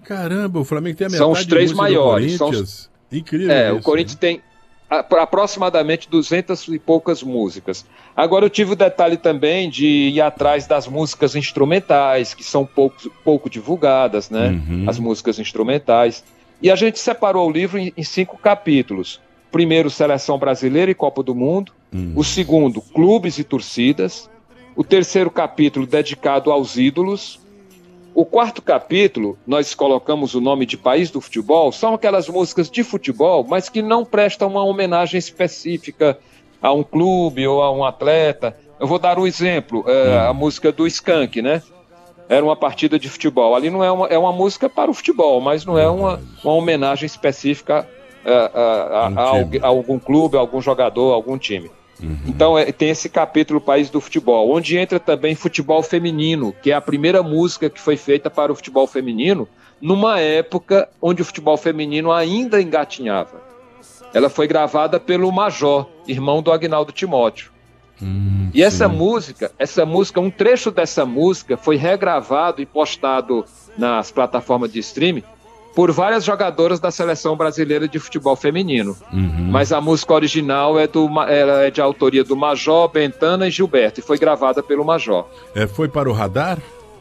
Caramba, o Flamengo tem a metade são os três maiores. Incrível. O Corinthians tem aproximadamente 200 e poucas músicas. Agora eu tive o detalhe também de ir atrás das músicas instrumentais, que são pouco divulgadas, né? As músicas instrumentais. E a gente separou o livro em 5 capítulos. Primeiro, Seleção Brasileira e Copa do Mundo. O segundo, Clubes e Torcidas. O terceiro capítulo, dedicado aos ídolos. O quarto capítulo, nós colocamos o nome de País do Futebol, são aquelas músicas de futebol, mas que não prestam uma homenagem específica a um clube ou a um atleta. Eu vou dar um exemplo, a música do Skank, né? Era uma partida de futebol. Ali não é uma música para o futebol, mas não é uma homenagem específica a algum clube, a algum jogador, a algum time. Então tem esse capítulo País do Futebol, onde entra também futebol feminino, que é a primeira música que foi feita para o futebol feminino, numa época onde o futebol feminino ainda engatinhava. Ela foi gravada pelo Major, irmão do Agnaldo Timóteo. E essa música, um trecho dessa música foi regravado e postado nas plataformas de streaming por várias jogadoras da Seleção Brasileira de Futebol Feminino. Mas a música original é de autoria do Major, Bentana e Gilberto, e foi gravada pelo Major. Foi para o radar?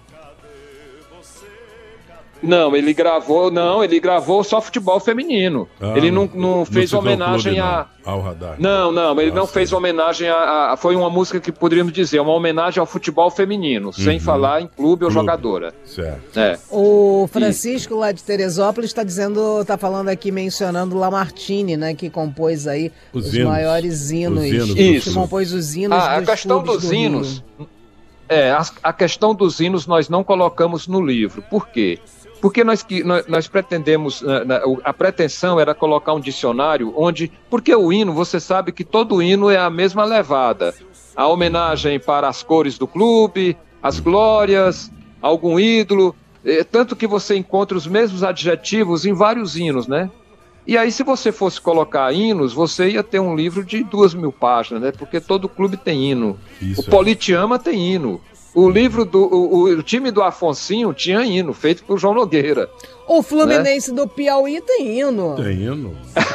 Não, ele gravou só futebol feminino. Ele não fez homenagem ao radar. Não, ele não fez homenagem foi uma música que poderíamos dizer, uma homenagem ao futebol feminino, sem falar em clube ou jogadora. Certo. O Francisco, lá de Teresópolis, está falando aqui, mencionando Lamartine, né, que compôs aí os maiores hinos. Isso. Que compôs os hinos a questão dos hinos. A questão dos hinos nós não colocamos no livro. Por quê? Porque nós pretendemos, a pretensão era colocar um dicionário porque o hino, você sabe que todo hino é a mesma levada. A homenagem para as cores do clube, as glórias, algum ídolo, tanto que você encontra os mesmos adjetivos em vários hinos, né? E aí, se você fosse colocar hinos, você ia ter um livro de 2.000 páginas, né? Porque todo clube tem hino. O Politiama tem hino. O time do Afonsinho tinha hino, feito por João Nogueira. O Fluminense do Piauí tem hino. Tem hino?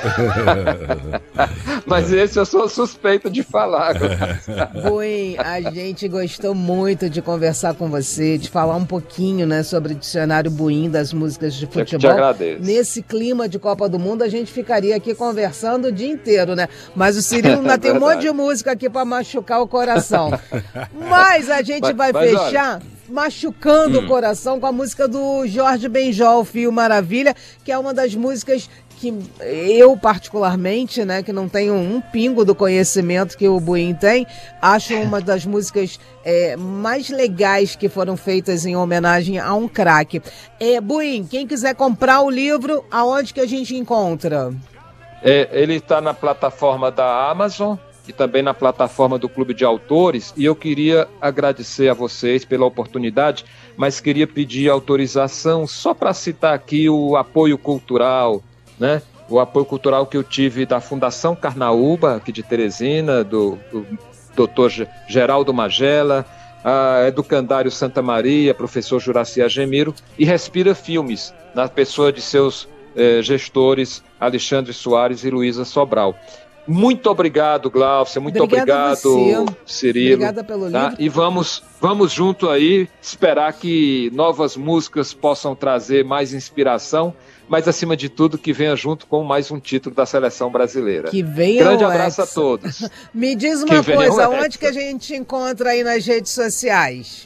Mas esse eu sou suspeito de falar. Buim, a gente gostou muito de conversar com você, de falar um pouquinho, né, sobre o dicionário Buim das músicas de futebol. Eu te agradeço. Nesse clima de Copa do Mundo, a gente ficaria aqui conversando o dia inteiro, né? Mas o Cirilo ainda tem um monte de música aqui para machucar o coração. Mas a gente vai fechar... Olha, machucando o coração com a música do Jorge Benjol, Fio Maravilha, que é uma das músicas que eu particularmente, né, que não tenho um pingo do conhecimento que o Buim tem, acho uma das músicas mais legais que foram feitas em homenagem a um craque. Buim, quem quiser comprar o livro, aonde que a gente encontra? Ele está na plataforma da Amazon e também na plataforma do Clube de Autores, e eu queria agradecer a vocês pela oportunidade, mas queria pedir autorização só para citar aqui o apoio cultural, né? O apoio cultural que eu tive da Fundação Carnaúba, aqui de Teresina, do Dr. Geraldo Magela, a Educandário Santa Maria, professor Juraci Agemiro, e Respira Filmes, na pessoa de seus gestores Alexandre Soares e Luísa Sobral. Muito obrigado, Glaucia, muito obrigado, Cirilo. Obrigada pelo livro. E vamos junto aí, esperar que novas músicas possam trazer mais inspiração, mas acima de tudo que venha junto com mais um título da Seleção Brasileira. Que venha. Grande abraço a todos. Me diz uma coisa, onde que a gente encontra aí nas redes sociais?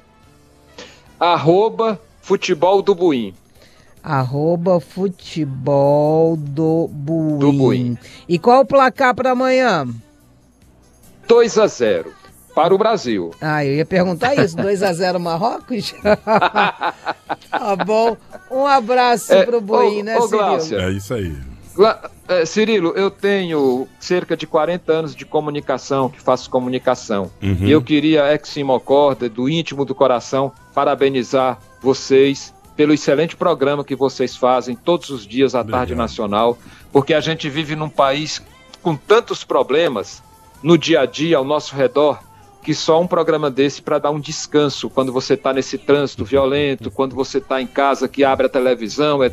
@Futebol do Buim. @Futebol do Buim. E qual o placar para amanhã? 2-0 para o Brasil. Eu ia perguntar isso, 2-0 Marrocos? Tá bom. Um abraço pro Buim, né, Cirilo? Glaucia, é isso aí. Cirilo, eu tenho cerca de 40 anos de comunicação, que faço comunicação. E eu queria, ex simo corde, do íntimo do coração, parabenizar vocês pelo excelente programa que vocês fazem todos os dias à Tarde Nacional, porque a gente vive num país com tantos problemas no dia a dia, ao nosso redor, que só um programa desse para dar um descanso quando você está nesse trânsito violento, quando você está em casa que abre a televisão,